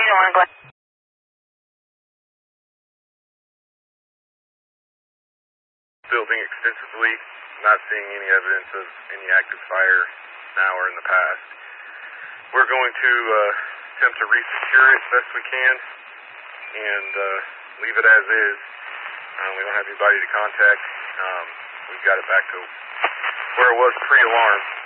Building extensively, not seeing any evidence of any active fire now or in the past. We're going to attempt to resecure it best we can and leave it as is. We don't have anybody to contact. We've got it back to where it was pre-alarm.